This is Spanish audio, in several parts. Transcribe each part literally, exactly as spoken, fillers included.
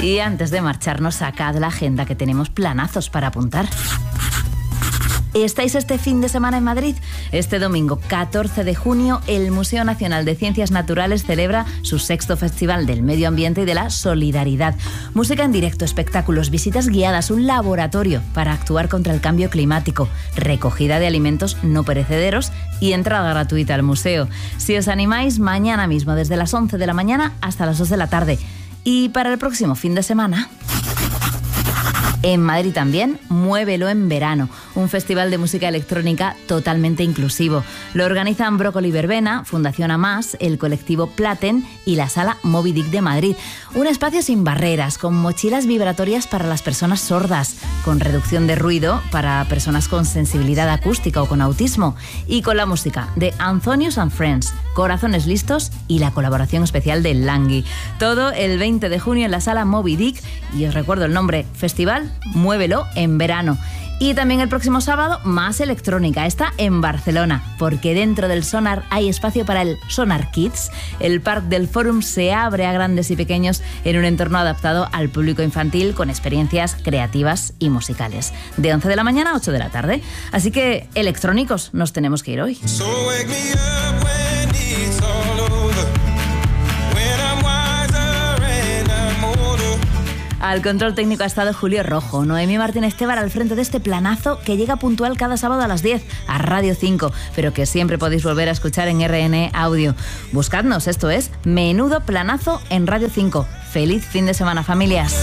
Y antes de marcharnos, sacad la agenda, que tenemos planazos para apuntar. ¿Estáis este fin de semana en Madrid? Este domingo catorce de junio, el Museo Nacional de Ciencias Naturales celebra su sexto Festival del Medio Ambiente y de la Solidaridad. Música en directo, espectáculos, visitas guiadas, un laboratorio para actuar contra el cambio climático, recogida de alimentos no perecederos y entrada gratuita al museo. Si os animáis, mañana mismo, desde las once de la mañana hasta las dos de la tarde. Y para el próximo fin de semana, en Madrid también, Muévelo en Verano, un festival de música electrónica totalmente inclusivo. Lo organizan Brócoli Verbena, Fundación Amás, el colectivo Platen y la Sala Moby Dick de Madrid. Un espacio sin barreras, con mochilas vibratorias para las personas sordas, con reducción de ruido para personas con sensibilidad acústica o con autismo, y con la música de Anthonius and Friends, Corazones Listos y la colaboración especial de Langui. Todo el veinte de junio en la Sala Moby Dick, y os recuerdo el nombre: Festival Muévelo en Verano. Y también el próximo sábado, más electrónica, está en Barcelona, porque dentro del Sonar hay espacio para el Sonar Kids. El Parc del Fórum se abre a grandes y pequeños en un entorno adaptado al público infantil, con experiencias creativas y musicales. De once de la mañana a ocho de la tarde. Así que, electrónicos, nos tenemos que ir hoy. So wake me up when it's all over, when I'm wiser and I'm older. Al control técnico ha estado Julio Rojo. Noemí Martín Esteban al frente de este planazo que llega puntual cada sábado a las diez a Radio cinco, pero que siempre podéis volver a escuchar en R N Audio. Buscadnos, esto es Menudo Planazo en Radio cinco. ¡Feliz fin de semana, familias!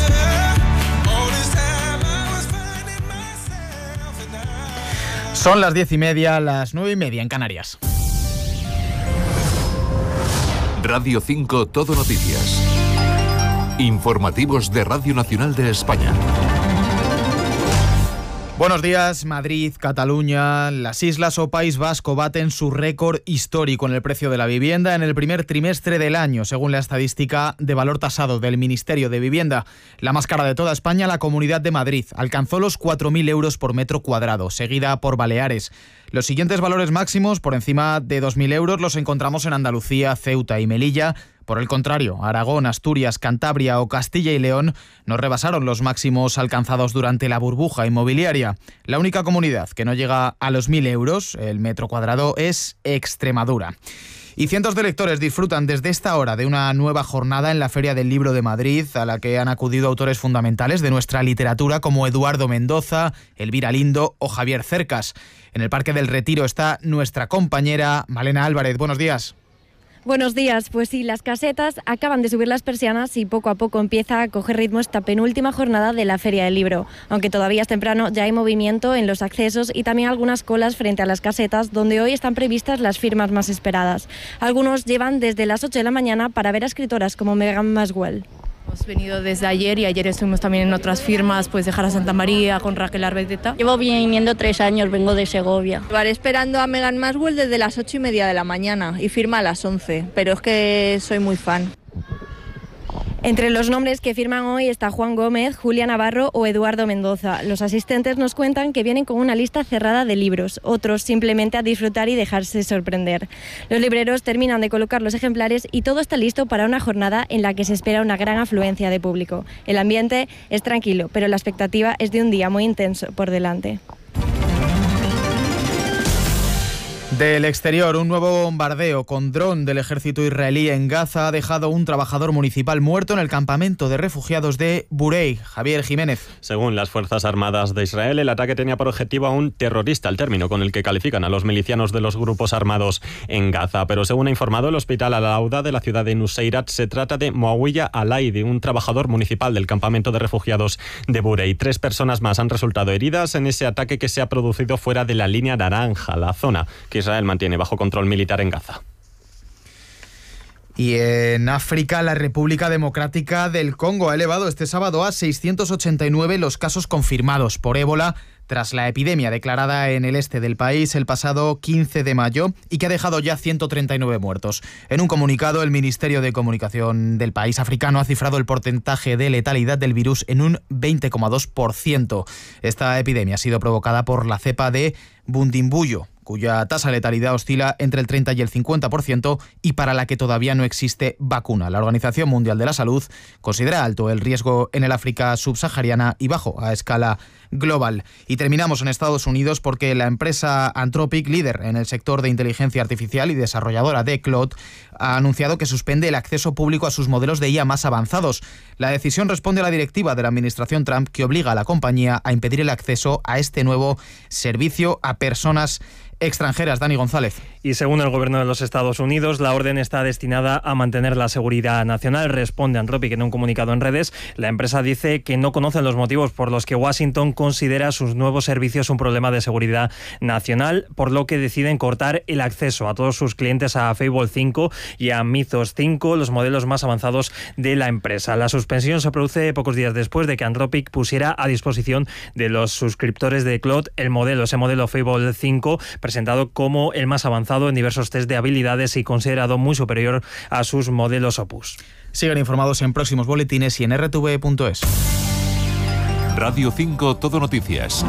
Son las diez y media, las nueve y media en Canarias. Radio cinco Todo Noticias. Informativos de Radio Nacional de España. Buenos días. Madrid, Cataluña, las Islas o País Vasco baten su récord histórico en el precio de la vivienda en el primer trimestre del año, según la estadística de valor tasado del Ministerio de Vivienda. La más cara de toda España, la Comunidad de Madrid, alcanzó los cuatro mil euros por metro cuadrado, seguida por Baleares. Los siguientes valores máximos, por encima de dos mil euros, los encontramos en Andalucía, Ceuta y Melilla. Por el contrario, Aragón, Asturias, Cantabria o Castilla y León no rebasaron los máximos alcanzados durante la burbuja inmobiliaria. La única comunidad que no llega a los mil euros el metro cuadrado es Extremadura. Y cientos de lectores disfrutan desde esta hora de una nueva jornada en la Feria del Libro de Madrid, a la que han acudido autores fundamentales de nuestra literatura como Eduardo Mendoza, Elvira Lindo o Javier Cercas. En el Parque del Retiro está nuestra compañera Malena Álvarez. Buenos días. Buenos días, pues sí, las casetas acaban de subir las persianas y poco a poco empieza a coger ritmo esta penúltima jornada de la Feria del Libro. Aunque todavía es temprano, ya hay movimiento en los accesos y también algunas colas frente a las casetas, donde hoy están previstas las firmas más esperadas. Algunos llevan desde las ocho de la mañana para ver a escritoras como Megan Maswell. Hemos venido desde ayer y ayer estuvimos también en otras firmas, pues de Jara Santa María, con Raquel Arbeteta. Llevo viniendo tres años, vengo de Segovia. Llevaré esperando a Megan Maswell desde las ocho y media de la mañana y firma a las once, pero es que soy muy fan. Entre los nombres que firman hoy está Juan Gómez, Julia Navarro o Eduardo Mendoza. Los asistentes nos cuentan que vienen con una lista cerrada de libros, otros simplemente a disfrutar y dejarse sorprender. Los libreros terminan de colocar los ejemplares y todo está listo para una jornada en la que se espera una gran afluencia de público. El ambiente es tranquilo, pero la expectativa es de un día muy intenso por delante. Del exterior, un nuevo bombardeo con dron del ejército israelí en Gaza ha dejado un trabajador municipal muerto en el campamento de refugiados de Burey. Javier Jiménez. Según las Fuerzas Armadas de Israel, el ataque tenía por objetivo a un terrorista, el término con el que califican a los milicianos de los grupos armados en Gaza. Pero según ha informado el Hospital Al-Auda de la ciudad de Nuseirat, se trata de Moawiya Alaidi, un trabajador municipal del campamento de refugiados de Burey. Tres personas más han resultado heridas en ese ataque que se ha producido fuera de la línea naranja, la zona que Israel mantiene bajo control militar en Gaza. Y en África, la República Democrática del Congo ha elevado este sábado a seiscientos ochenta y nueve los casos confirmados por ébola tras la epidemia declarada en el este del país el pasado quince de mayo y que ha dejado ya ciento treinta y nueve muertos. En un comunicado, el Ministerio de Comunicación del país africano ha cifrado el porcentaje de letalidad del virus en un veinte coma dos por ciento. Esta epidemia ha sido provocada por la cepa de Bundibugyo, cuya tasa de letalidad oscila entre el treinta y el cincuenta por ciento y para la que todavía no existe vacuna. La Organización Mundial de la Salud considera alto el riesgo en el África subsahariana y bajo a escala global. Y terminamos en Estados Unidos porque la empresa Anthropic, líder en el sector de inteligencia artificial y desarrolladora de Claude, ha anunciado que suspende el acceso público a sus modelos de I A más avanzados. La decisión responde a la directiva de la administración Trump que obliga a la compañía a impedir el acceso a este nuevo servicio a personas extranjeras. Dani González. Y según el gobierno de los Estados Unidos, la orden está destinada a mantener la seguridad nacional. Responde Anthropic en un comunicado en redes. La empresa dice que no conocen los motivos por los que Washington considera sus nuevos servicios un problema de seguridad nacional, por lo que deciden cortar el acceso a todos sus clientes a Fable cinco y a Mythos cinco, los modelos más avanzados de la empresa. La suspensión se produce pocos días después de que Anthropic pusiera a disposición de los suscriptores de Claude el modelo, ese modelo Fable cinco, presentado como el más avanzado en diversos test de habilidades y considerado muy superior a sus modelos Opus. Sigan informados en próximos boletines y en r t v punto es. Radio cinco Todo Noticias.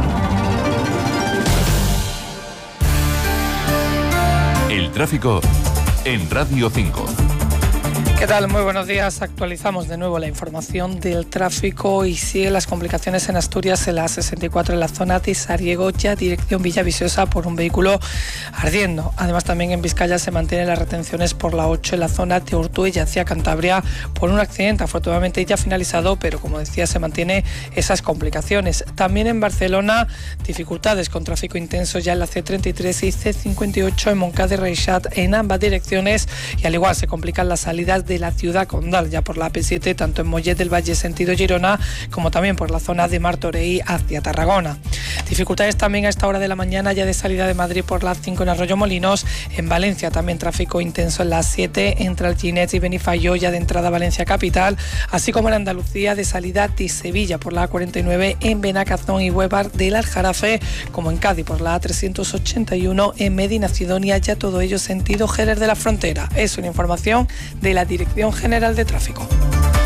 El tráfico en Radio cinco. ¿Qué tal? Muy buenos días. Actualizamos de nuevo la información del tráfico y siguen las complicaciones en Asturias en la sesenta y cuatro en la zona de Sariego, ya dirección Villaviciosa por un vehículo ardiendo. Además también en Vizcaya se mantienen las retenciones por la ocho en la zona de Ortuella hacia Cantabria por un accidente. Afortunadamente ya finalizado, pero como decía se mantiene esas complicaciones. También en Barcelona dificultades con tráfico intenso ya en la ce treinta y tres y ce cincuenta y ocho en Montcada y Reixat en ambas direcciones y al igual se complican las salidas de la ciudad condal, ya por la A P siete, tanto en Mollet del Valle sentido Girona, como también por la zona de Martorell hacia Tarragona. Dificultades también a esta hora de la mañana ya de salida de Madrid por la cinco en Arroyo Molinos, en Valencia también tráfico intenso en la siete entre Alginet y Benifayó, ya de entrada a Valencia capital, así como en Andalucía de salida de Sevilla por la A cuarenta y nueve en Benacazón y Huevar del Aljarafe, como en Cádiz por la A trescientos ochenta y uno en Medina Sidonia, ya todo ello sentido Jerez de la Frontera. Es una información de la Dirección General de Tráfico.